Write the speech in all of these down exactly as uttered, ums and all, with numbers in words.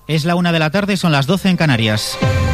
Es la una de la tarde, son las doce en Canarias.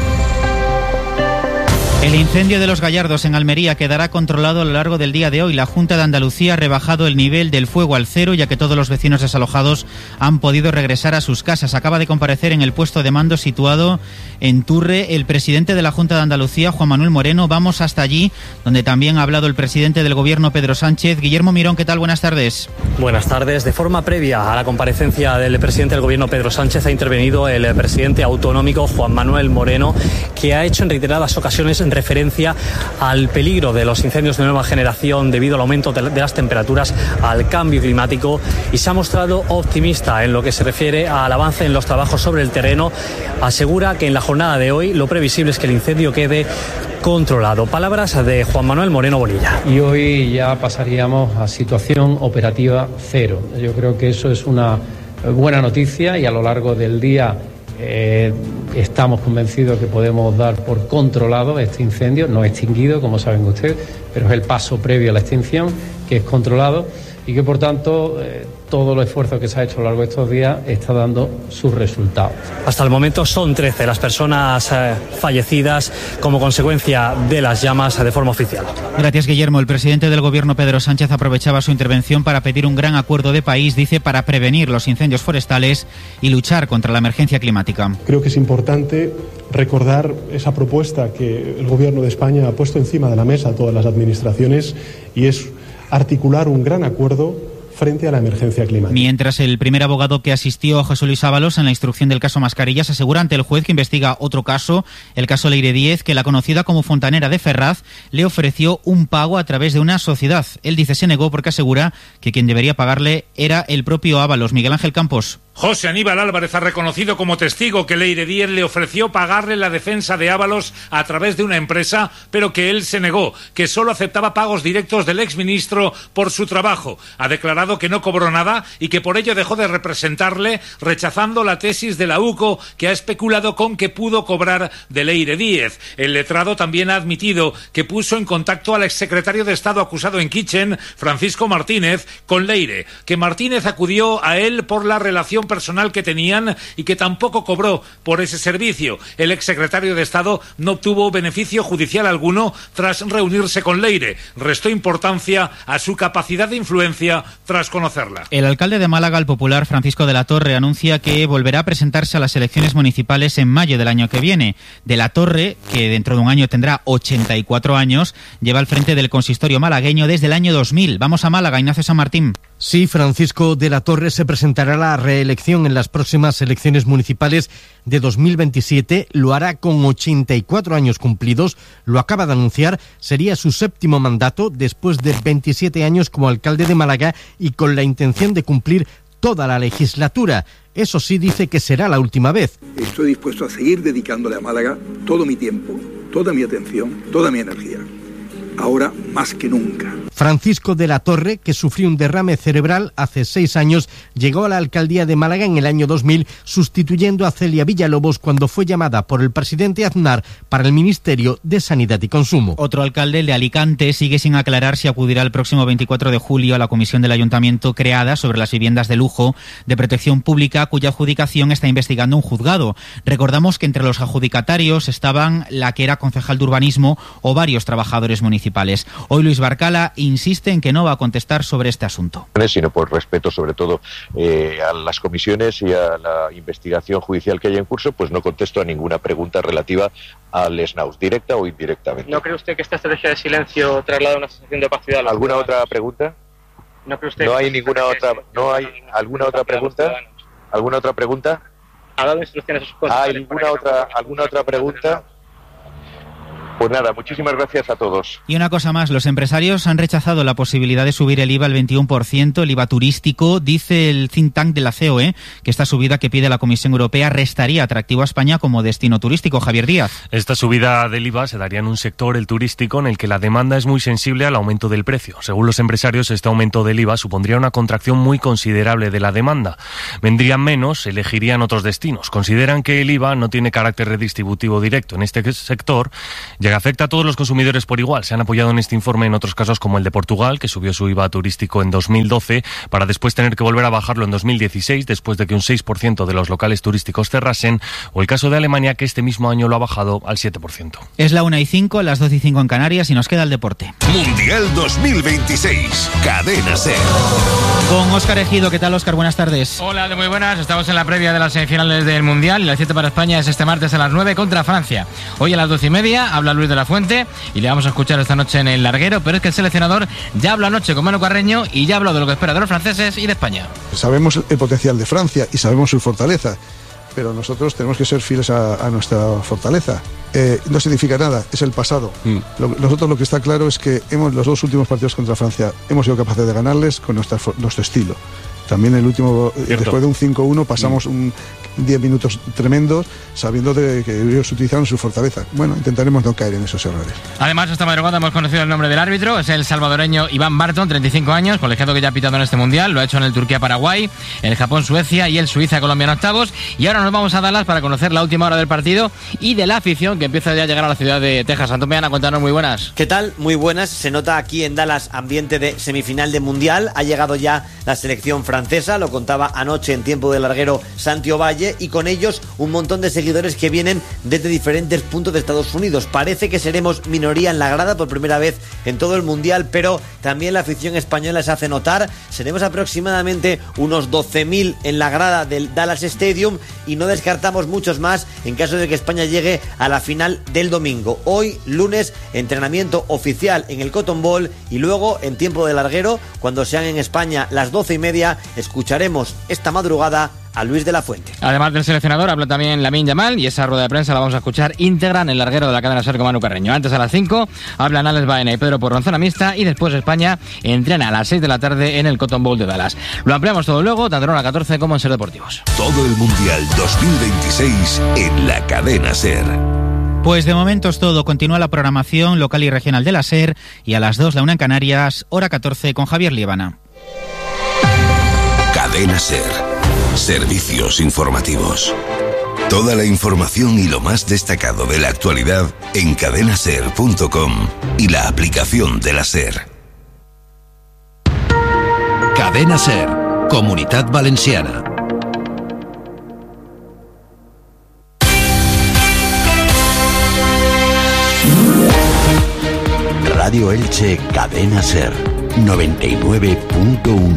El incendio de Los Gallardos en Almería quedará controlado a lo largo del día de hoy. La Junta de Andalucía ha rebajado el nivel del fuego al cero, ya que todos los vecinos desalojados han podido regresar a sus casas. Acaba de comparecer en el puesto de mando situado en Turre el presidente de la Junta de Andalucía, Juan Manuel Moreno. Vamos hasta allí, donde también ha hablado el presidente del Gobierno, Pedro Sánchez. Guillermo Mirón, ¿qué tal? Buenas tardes. Buenas tardes. De forma previa a la comparecencia del presidente del Gobierno, Pedro Sánchez, ha intervenido el presidente autonómico, Juan Manuel Moreno, que ha hecho en reiteradas ocasiones referencia al peligro de los incendios de nueva generación debido al aumento de las temperaturas, al cambio climático, y se ha mostrado optimista en lo que se refiere al avance en los trabajos sobre el terreno. Asegura que en la jornada de hoy lo previsible es que el incendio quede controlado. Palabras de Juan Manuel Moreno Bonilla. Y hoy ya pasaríamos a situación operativa cero. Yo creo que eso es una buena noticia y a lo largo del día Eh, estamos convencidos que podemos dar por controlado este incendio, no extinguido, como saben ustedes, pero es el paso previo a la extinción, que es controlado y que, por tanto, eh, todo el esfuerzo que se ha hecho a lo largo de estos días está dando sus resultados. Hasta el momento son trece las personas eh, fallecidas como consecuencia de las llamas de forma oficial. Gracias, Guillermo. El presidente del Gobierno, Pedro Sánchez, aprovechaba su intervención para pedir un gran acuerdo de país, dice, para prevenir los incendios forestales y luchar contra la emergencia climática. Creo que es importante recordar esa propuesta que el Gobierno de España ha puesto encima de la mesa a todas las administraciones, y es articular un gran acuerdo frente a la emergencia climática. Mientras, el primer abogado que asistió a José Luis Ábalos en la instrucción del caso Mascarillas asegura ante el juez que investiga otro caso, el caso Leire Díez, que la conocida como fontanera de Ferraz le ofreció un pago a través de una sociedad. Él dice se negó porque asegura que quien debería pagarle era el propio Ábalos. Miguel Ángel Campos. José Aníbal Álvarez ha reconocido como testigo que Leire Díez le ofreció pagarle la defensa de Ábalos a través de una empresa, pero que él se negó, que solo aceptaba pagos directos del exministro por su trabajo. Ha declarado que no cobró nada y que por ello dejó de representarle, rechazando la tesis de la U C O, que ha especulado con que pudo cobrar de Leire Díez. El letrado también ha admitido que puso en contacto al exsecretario de Estado acusado en Kitchen, Francisco Martínez, con Leire, que Martínez acudió a él por la relación personal que tenían y que tampoco cobró por ese servicio. El exsecretario de Estado no obtuvo beneficio judicial alguno tras reunirse con Leire. Restó importancia a su capacidad de influencia tras conocerla. El alcalde de Málaga, el popular Francisco de la Torre, anuncia que volverá a presentarse a las elecciones municipales en mayo del año que viene. De la Torre, que dentro de un año tendrá ochenta y cuatro años, lleva al frente del consistorio malagueño desde el año dos mil. Vamos a Málaga, Ignacio San Martín. Sí, Francisco de la Torre se presentará a la reelección en las próximas elecciones municipales de dos mil veintisiete. Lo hará con ochenta y cuatro años cumplidos. Lo acaba de anunciar. Sería su séptimo mandato después de veintisiete años como alcalde de Málaga y con la intención de cumplir toda la legislatura. Eso sí, dice que será la última vez. Estoy dispuesto a seguir dedicándole a Málaga todo mi tiempo, toda mi atención, toda mi energía. Ahora más que nunca. Francisco de la Torre, que sufrió un derrame cerebral hace seis años, llegó a la alcaldía de Málaga en el año dos mil, sustituyendo a Celia Villalobos cuando fue llamada por el presidente Aznar para el Ministerio de Sanidad y Consumo. Otro alcalde, el de Alicante, sigue sin aclarar si acudirá el próximo veinticuatro de julio a la comisión del ayuntamiento creada sobre las viviendas de lujo de protección pública, cuya adjudicación está investigando un juzgado. Recordamos que entre los adjudicatarios estaban la que era concejal de urbanismo o varios trabajadores municipales. Hoy Luis Barcala insiste en que no va a contestar sobre este asunto. Sino por respeto sobre todo eh, a las comisiones y a la investigación judicial que hay en curso, pues no contesto a ninguna pregunta relativa al SNAUS, directa o indirectamente. ¿No cree usted que esta estrategia de silencio traslada una sensación de opacidad a la ¿Alguna ciudadanos? otra pregunta? ¿No cree usted ¿No que hay ninguna otra, no hay alguna otra pregunta? ¿Alguna otra pregunta? ¿Ha dado instrucciones a sus ¿Hay alguna otra, alguna otra pregunta? Pues nada, muchísimas gracias a todos. Y una cosa más, los empresarios han rechazado la posibilidad de subir el I V A al veintiuno por ciento, el I V A turístico. Dice el think tank de la C O E que esta subida que pide la Comisión Europea restaría atractivo a España como destino turístico. Javier Díaz. Esta subida del I V A se daría en un sector, el turístico, en el que la demanda es muy sensible al aumento del precio. Según los empresarios, este aumento del I V A supondría una contracción muy considerable de la demanda. Vendrían menos, elegirían otros destinos. Consideran que el I V A no tiene carácter redistributivo directo en este sector, llegaría afecta a todos los consumidores por igual. Se han apoyado en este informe en otros casos como el de Portugal, que subió su I V A turístico en dos mil doce para después tener que volver a bajarlo en dos mil dieciséis después de que un seis por ciento de los locales turísticos cerrasen, o el caso de Alemania, que este mismo año lo ha bajado al siete por ciento. Es la una y cinco, las doce y cinco en Canarias y nos queda el deporte. Mundial dos mil veintiséis, Cadena SER. Con Óscar Ejido. ¿Qué tal, Óscar? Buenas tardes. Hola, de muy buenas. Estamos en la previa de las semifinales del Mundial y la cita para España es este martes a las nueve contra Francia. Hoy a las doce y media habla Luis de la Fuente y le vamos a escuchar esta noche en el larguero, pero es que el seleccionador ya habló anoche con Manu Carreño y ya habló de lo que espera de los franceses y de España. Sabemos el potencial de Francia y sabemos su fortaleza, pero nosotros tenemos que ser fieles a, a nuestra fortaleza. Eh, no significa nada, es el pasado. Mm. Lo, nosotros lo que está claro es que hemos los dos últimos partidos contra Francia hemos sido capaces de ganarles con nuestra, nuestro estilo. También el último, Cierto. después de un cinco uno pasamos mm. un diez minutos tremendos sabiendo de que ellos utilizaron su fortaleza. Bueno, intentaremos no caer en esos errores. Además, esta madrugada hemos conocido el nombre del árbitro, es el salvadoreño Iván Barton, treinta y cinco años, colegiado que ya ha pitado en este Mundial, lo ha hecho en el Turquía-Paraguay, el Japón-Suecia y el Suiza-Colombia en octavos, y ahora nos vamos a Dallas para conocer la última hora del partido y de la afición que empieza ya a llegar a la ciudad de Texas. Antomeana, cuéntanos, muy buenas. ¿Qué tal? Muy buenas. Se nota aquí en Dallas ambiente de semifinal de Mundial, ha llegado ya la selección francesa, lo contaba anoche en tiempo de larguero Santi Ovalle, y con ellos un montón de seguidores que vienen desde diferentes puntos de Estados Unidos. Parece que seremos minoría en la grada por primera vez en todo el Mundial, pero también la afición española se hace notar. Seremos aproximadamente unos doce mil en la grada del Dallas Stadium y no descartamos muchos más en caso de que España llegue a la final del domingo. Hoy, lunes, entrenamiento oficial en el Cotton Bowl y luego, en tiempo de larguero, cuando sean en España las doce y media, escucharemos esta madrugada a Luis de la Fuente. Además del seleccionador, habla también Lamine Yamal y esa rueda de prensa la vamos a escuchar íntegra en el larguero de la cadena SER con Manu Carreño. Antes, a las cinco, hablan Alex Baena y Pedro Porro en zona mixta y después España entrena a las seis de la tarde en el Cotton Bowl de Dallas. Lo ampliamos todo luego, tanto en hora catorce como en SER Deportivos. Todo el Mundial dos mil veintiséis en la cadena SER. Pues de momento es todo. Continúa la programación local y regional de la SER y a las dos, la una en Canarias, hora catorce con Javier Liebana. Cadena SER. Servicios informativos. Toda la información y lo más destacado de la actualidad en cadena ser punto com y la aplicación de la SER. Cadena SER, Comunitat Valenciana. Radio Elche, Cadena SER, noventa y nueve punto uno.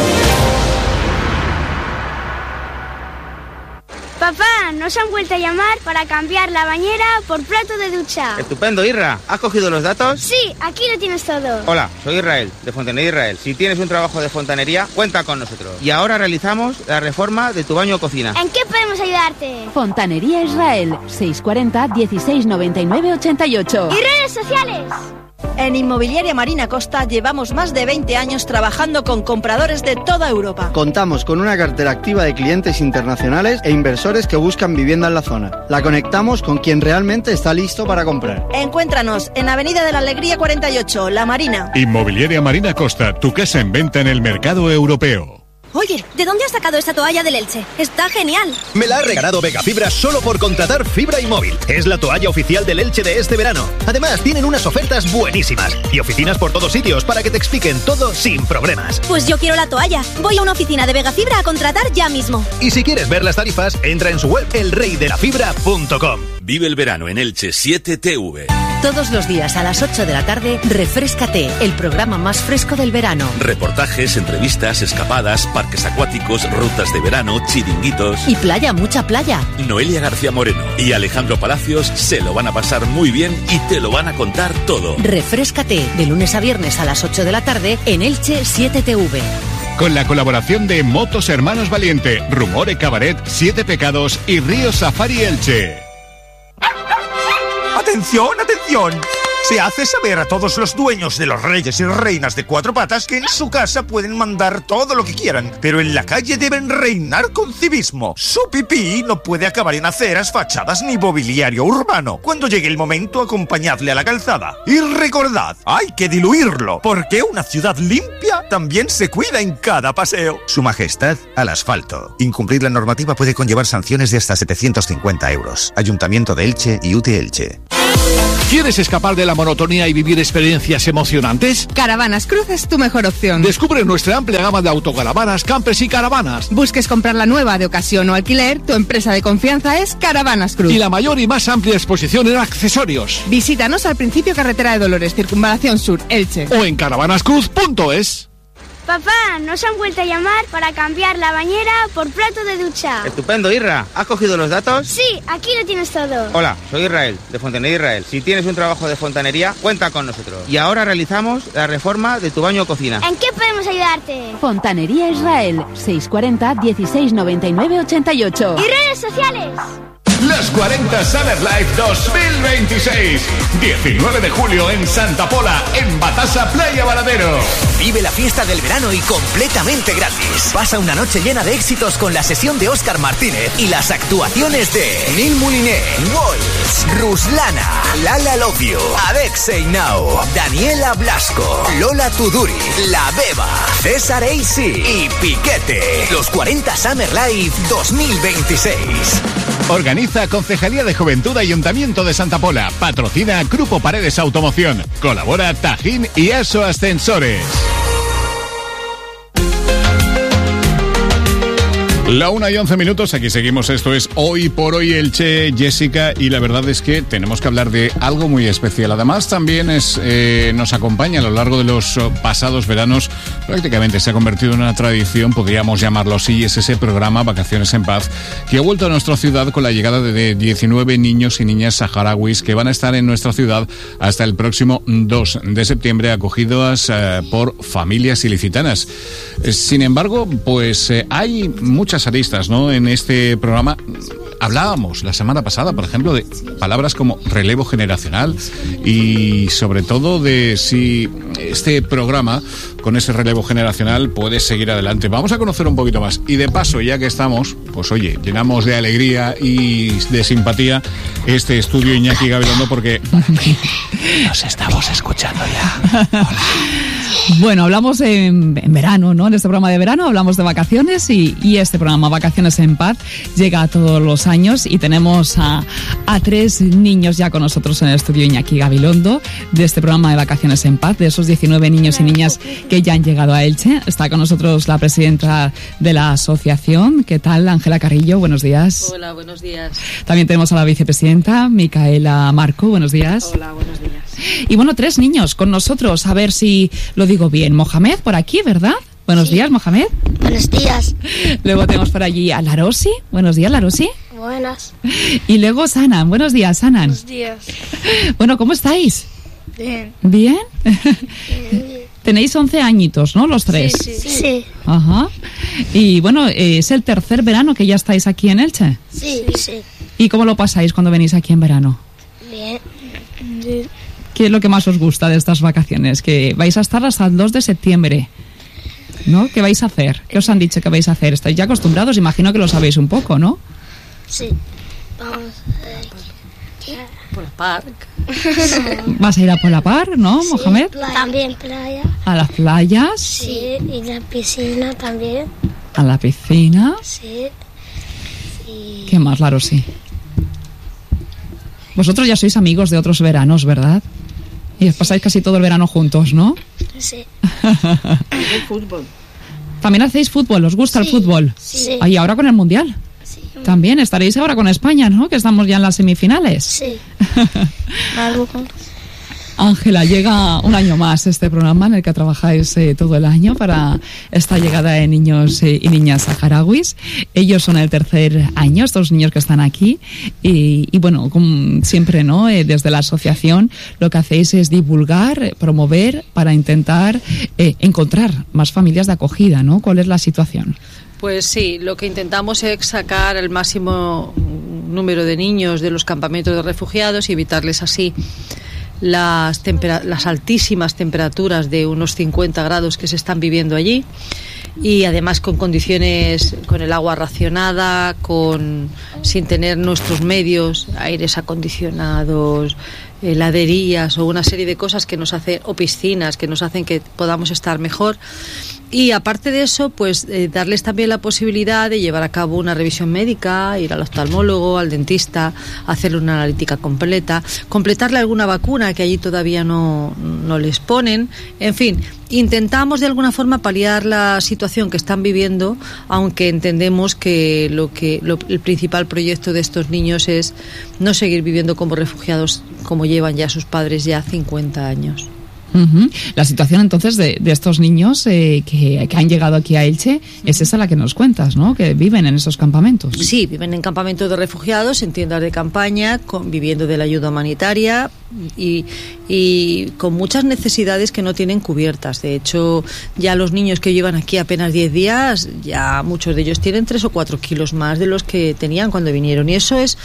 Papá, nos han vuelto a llamar para cambiar la bañera por plato de ducha. Estupendo, Irra. ¿Has cogido los datos? Sí, aquí lo tienes todo. Hola, soy Israel, de Fontanería Israel. Si tienes un trabajo de fontanería, cuenta con nosotros. Y ahora realizamos la reforma de tu baño o cocina. ¿En qué podemos ayudarte? Fontanería Israel, seiscientos cuarenta, dieciséis noventa y nueve ochenta y ocho. ¿Y redes sociales? En Inmobiliaria Marina Costa llevamos más de veinte años trabajando con compradores de toda Europa. Contamos con una cartera activa de clientes internacionales e inversores que buscan vivienda en la zona. La conectamos con quien realmente está listo para comprar. Encuéntranos en Avenida de la Alegría cuarenta y ocho, La Marina. Inmobiliaria Marina Costa, tu casa en venta en el mercado europeo. Oye, ¿de dónde has sacado esta toalla del Elche? ¡Está genial! Me la ha regalado Vegafibra solo por contratar fibra y móvil. Es la toalla oficial del Elche de este verano. Además, tienen unas ofertas buenísimas y oficinas por todos sitios para que te expliquen todo sin problemas. Pues yo quiero la toalla. Voy a una oficina de Vegafibra a contratar ya mismo. Y si quieres ver las tarifas, entra en su web el rey de la fibra punto com. Vive el verano en Elche siete T V. Todos los días a las ocho de la tarde, Refréscate, el programa más fresco del verano. Reportajes, entrevistas, escapadas, parques acuáticos, rutas de verano, chiringuitos. Y playa, mucha playa. Noelia García Moreno y Alejandro Palacios se lo van a pasar muy bien y te lo van a contar todo. Refréscate, de lunes a viernes a las ocho de la tarde en Elche siete T V. Con la colaboración de Motos Hermanos Valiente, Rumore Cabaret, Siete Pecados y Río Safari Elche. ¡Atención, atención! Se hace saber a todos los dueños de los reyes y reinas de cuatro patas que en su casa pueden mandar todo lo que quieran, pero en la calle deben reinar con civismo. Su pipí no puede acabar en aceras, fachadas ni mobiliario urbano. Cuando llegue el momento, acompañadle a la calzada. Y recordad, hay que diluirlo, porque una ciudad limpia también se cuida en cada paseo. Su Majestad al asfalto. Incumplir la normativa puede conllevar sanciones de hasta setecientos cincuenta euros. Ayuntamiento de Elche y U T Elche. ¿Quieres escapar de la monotonía y vivir experiencias emocionantes? Caravanas Cruz es tu mejor opción. Descubre nuestra amplia gama de autocaravanas, campers y caravanas. Busques comprar la nueva de ocasión o alquiler, tu empresa de confianza es Caravanas Cruz. Y la mayor y más amplia exposición en accesorios. Visítanos al principio Carretera de Dolores, Circunvalación Sur, Elche. O en caravanas cruz punto es. Papá, nos han vuelto a llamar para cambiar la bañera por plato de ducha. Estupendo, Irra. ¿Has cogido los datos? Sí, aquí lo tienes todo. Hola, soy Israel, de Fontanería Israel. Si tienes un trabajo de fontanería, cuenta con nosotros. Y ahora realizamos la reforma de tu baño o cocina. ¿En qué podemos ayudarte? Fontanería Israel, seiscientos cuarenta, dieciséis noventa y nueve, ochenta y ocho. ¿Y redes sociales? Los cuarenta Summer Life dos mil veintiséis. diecinueve de julio en Santa Pola, en Batasa, Playa Varadero. Vive la fiesta del verano y completamente gratis. Pasa una noche llena de éxitos con la sesión de Óscar Martínez y las actuaciones de Neil Mouliné, Walls, Ruslana, Lala Love You, Adexei Now, Daniela Blasco, Lola Tuduri, La Beba, César Eisi y Piquete. Los cuarenta Summer Life dos mil veintiséis. Organiza Concejalía de Juventud Ayuntamiento de Santa Pola. Patrocina Grupo Paredes Automoción. Colabora Tajín y Aso Ascensores. La una y once minutos, aquí seguimos, esto es Hoy por Hoy Elche, Jessica, y la verdad es que tenemos que hablar de algo muy especial. Además también es eh, nos acompaña a lo largo de los pasados veranos, prácticamente se ha convertido en una tradición, podríamos llamarlo así, es ese programa Vacaciones en Paz, que ha vuelto a nuestra ciudad con la llegada de diecinueve niños y niñas saharauis que van a estar en nuestra ciudad hasta el próximo dos de septiembre, acogidos eh, por familias ilicitanas. Sin embargo, pues eh, hay muchas aristas, ¿no? En este programa hablábamos la semana pasada, por ejemplo, de palabras como relevo generacional y sobre todo de si este programa con ese relevo generacional puede seguir adelante. Vamos a conocer un poquito más y de paso, ya que estamos, pues oye, llenamos de alegría y de simpatía este estudio Iñaki Gabilondo porque nos estamos escuchando ya. Hola. Bueno, hablamos en, en verano, ¿no? En este programa de verano hablamos de vacaciones y, y este programa Vacaciones en Paz llega a todos los años y tenemos a, a tres niños ya con nosotros en el estudio Iñaki Gabilondo de este programa de Vacaciones en Paz, de esos diecinueve niños y niñas que ya han llegado a Elche. Está con nosotros la presidenta de la asociación. ¿Qué tal, Ángela Carrillo? Buenos días. Hola, buenos días. También tenemos a la vicepresidenta, Micaela Marco. Buenos días. Hola, buenos días. Y bueno, tres niños con nosotros, a ver si lo digo bien. Mohamed, por aquí, ¿verdad? Buenos sí. días, Mohamed. Buenos días. Luego tenemos por allí a Larosi. Buenos días, Larosi. Buenas. Y luego Sanan. Buenos días, Sanan. Buenos días. Bueno, ¿cómo estáis? Bien. ¿Bien? Bien. Tenéis once añitos, ¿no? Los tres. Sí, sí. sí. Ajá. Y bueno, es el tercer verano que ya estáis aquí en Elche. Sí, sí. ¿Y cómo lo pasáis cuando venís aquí en verano? Bien. Bien. ¿Qué es lo que más os gusta de estas vacaciones? Que vais a estar hasta el dos de septiembre, ¿no? ¿Qué vais a hacer? ¿Qué os han dicho que vais a hacer? ¿Estáis ya acostumbrados? Imagino que lo sabéis un poco, ¿no? Sí. Vamos a por la park. ¿Vas a ir a por la par, no, sí, Mohamed? Playa. También playa. ¿A las playas? Sí, y la piscina también. ¿A la piscina? Sí. sí. ¿Qué más, Laro? Sí. Vosotros ya sois amigos de otros veranos, ¿verdad? Y os pasáis casi todo el verano juntos, ¿no? Sí. El fútbol. ¿También hacéis fútbol? ¿Os gusta sí, el fútbol? Sí. ¿Y ahora con el Mundial? Sí. También estaréis ahora con España, ¿no? Que estamos ya en las semifinales. Sí. Ángela, llega un año más este programa en el que trabajáis eh, todo el año para esta llegada de niños eh, y niñas saharauis. Ellos son el tercer año, estos niños que están aquí. Y, y bueno, como siempre, ¿no? Eh, desde la asociación lo que hacéis es divulgar, eh, promover para intentar eh, encontrar más familias de acogida, ¿no? ¿Cuál es la situación? Pues sí, lo que intentamos es sacar el máximo número de niños de los campamentos de refugiados y evitarles así las, tempera- las altísimas temperaturas de unos cincuenta grados que se están viviendo allí, y además con condiciones, con el agua racionada, con sin tener nuestros medios, aires acondicionados, heladerías o una serie de cosas que nos hacen, o piscinas que nos hacen que podamos estar mejor. Y aparte de eso, pues eh, darles también la posibilidad de llevar a cabo una revisión médica, ir al oftalmólogo, al dentista, hacerle una analítica completa, completarle alguna vacuna que allí todavía no, no les ponen. En fin, intentamos de alguna forma paliar la situación que están viviendo, aunque entendemos que lo que lo, el principal proyecto de estos niños es no seguir viviendo como refugiados como llevan ya sus padres ya cincuenta años. Uh-huh. La situación entonces de, de estos niños eh, que, que han llegado aquí a Elche uh-huh. es esa la que nos cuentas, ¿no? Que viven en esos campamentos. Sí, viven en campamentos de refugiados, en tiendas de campaña, con, viviendo de la ayuda humanitaria y, y con muchas necesidades que no tienen cubiertas. De hecho, ya los niños que llevan aquí apenas diez días, ya muchos de ellos tienen tres o cuatro kilos más de los que tenían cuando vinieron. Y eso es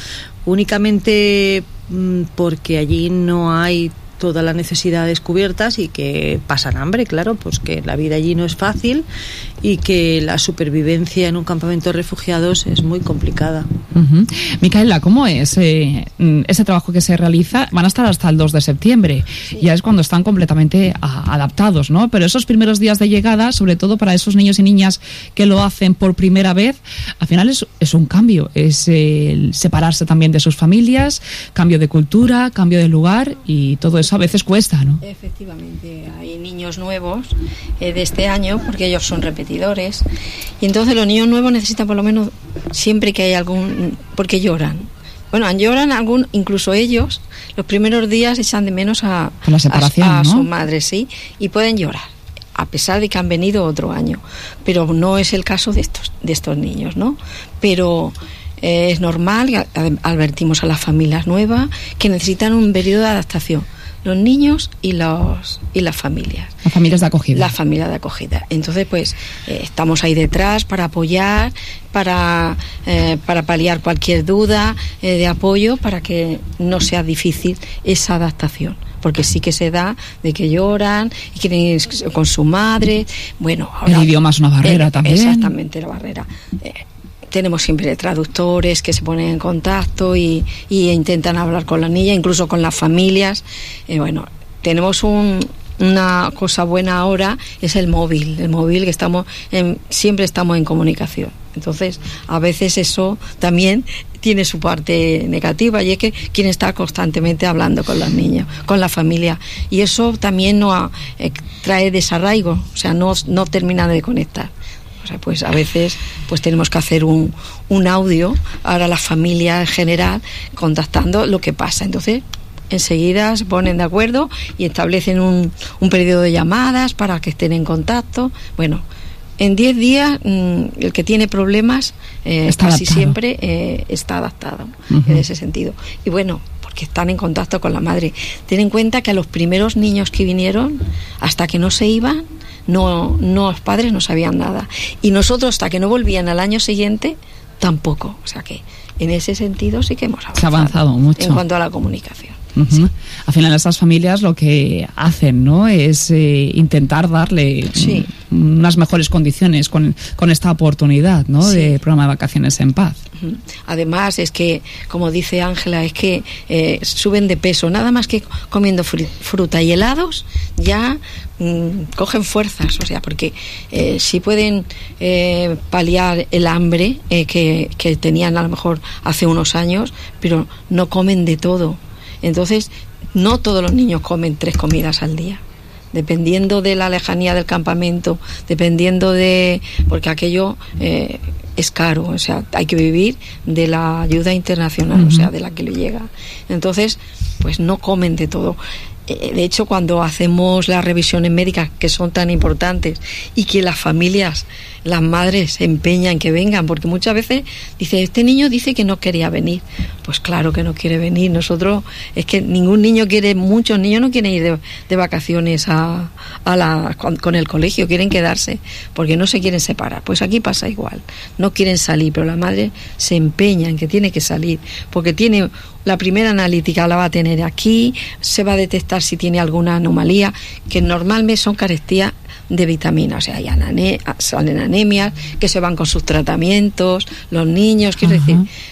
únicamente mmm, porque allí no hay todas las necesidades cubiertas y que pasan hambre, claro, pues que la vida allí no es fácil y que la supervivencia en un campamento de refugiados es muy complicada. Uh-huh. Micaela, ¿cómo es eh, ese trabajo que se realiza? Van a estar hasta el dos de septiembre, sí. Ya es cuando están completamente a, adaptados, ¿no? Pero esos primeros días de llegada, sobre todo para esos niños y niñas que lo hacen por primera vez, al final es, es un cambio, es eh, separarse también de sus familias, cambio de cultura, cambio de lugar y todo eso a veces cuesta, ¿no? Efectivamente, hay niños nuevos eh, de este año, porque ellos son repetidores, y entonces los niños nuevos necesitan por lo menos, siempre que hay algún, porque lloran. Bueno, lloran algún, incluso ellos, los primeros días echan de menos a, la separación, a, a ¿no? su madre, sí, y pueden llorar, a pesar de que han venido otro año, pero no es el caso de estos, de estos niños, ¿no? Pero eh, es normal, advertimos a las familias nuevas que necesitan un periodo de adaptación. Los niños y los y las familias. Las familias de acogida. Las familias de acogida. Entonces, pues, eh, estamos ahí detrás para apoyar, para, eh, para paliar cualquier duda eh, de apoyo, para que no sea difícil esa adaptación. Porque sí que se da de que lloran y quieren ir con su madre. Bueno, ahora, el idioma es una barrera eh, también. Exactamente, la barrera. Eh, Tenemos siempre traductores que se ponen en contacto y, y intentan hablar con la niña, incluso con las familias. Eh, bueno, tenemos un, una cosa buena ahora, es el móvil. El móvil que estamos en, siempre estamos en comunicación. Entonces, a veces eso también tiene su parte negativa, y es que quieren estar constantemente hablando con los niños, con la familia. Y eso también nos eh, trae desarraigo, o sea, no, no termina de conectar. O sea, pues a veces pues tenemos que hacer un, un audio, ahora la familia en general, contactando lo que pasa. Entonces, enseguida se ponen de acuerdo y establecen un, un periodo de llamadas para que estén en contacto. Bueno, en diez días mmm, el que tiene problemas eh, casi adaptado. siempre eh, está adaptado uh-huh. en ese sentido. Y bueno, porque están en contacto con la madre. Ten en cuenta que a los primeros niños que vinieron, hasta que no se iban, no, no los padres no sabían nada, y nosotros hasta que no volvían al año siguiente tampoco. O sea que en ese sentido sí que hemos avanzado, se ha avanzado mucho en cuanto a la comunicación. Uh-huh. Sí. Al final estas familias lo que hacen, ¿no?, es eh, intentar darle sí. un, unas mejores condiciones con, con esta oportunidad, ¿no?, sí. de programa de vacaciones en paz. Uh-huh. Además es que, como dice Ángela, es que eh, suben de peso, nada más que comiendo fr- fruta y helados ya mmm, cogen fuerzas, o sea, porque eh, sí pueden eh, paliar el hambre eh, que, que tenían a lo mejor hace unos años, pero no comen de todo. Entonces, no todos los niños comen tres comidas al día, dependiendo de la lejanía del campamento, dependiendo de... porque aquello eh, es caro, o sea, hay que vivir de la ayuda internacional, uh-huh. o sea, de la que le llega. Entonces, pues no comen de todo. De hecho, cuando hacemos las revisiones médicas, que son tan importantes, y que las familias, las madres se empeñan que vengan, porque muchas veces dice, este niño dice que no quería venir. Pues claro que no quiere venir. Nosotros, es que ningún niño quiere, muchos niños no quieren ir de, de vacaciones a, a la, con, con el colegio, quieren quedarse, porque no se quieren separar. Pues aquí pasa igual, no quieren salir, pero la madre se empeña en que tiene que salir, porque tiene... La primera analítica la va a tener aquí, se va a detectar si tiene alguna anomalía, que normalmente son carestías de vitaminas, o sea, hay anane- salen anemias, que se van con sus tratamientos, los niños, quiero uh-huh. decir,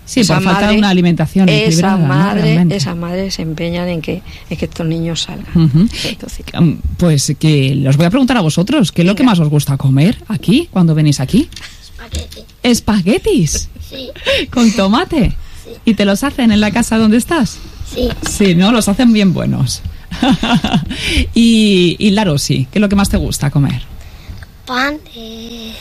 Sí, por falta de una alimentación equilibrada. Esas madres, realmente. esas madres se empeñan en que, en que estos niños salgan. Ujú. Pues que los voy a preguntar a vosotros, ¿qué es lo que más os gusta comer aquí, cuando venís aquí? Espagueti. ¿Espaguetis? Sí. ¿Con tomate? Sí. ¿Y te los hacen en la casa donde estás? Sí. Sí, ¿no? Los hacen bien buenos. y, y Laro, sí, ¿qué es lo que más te gusta comer? Pan, eh,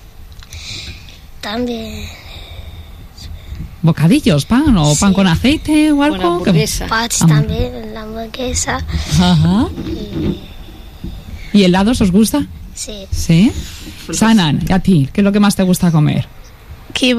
también. ¿Bocadillos, pan o Sí. pan con aceite o algo? Una hamburguesa. Pan Ah. también, la hamburguesa. Ajá. ¿Y helados os gusta? Sí. ¿Sí? Sanan, ¿y a ti? ¿Qué es lo que más te gusta comer?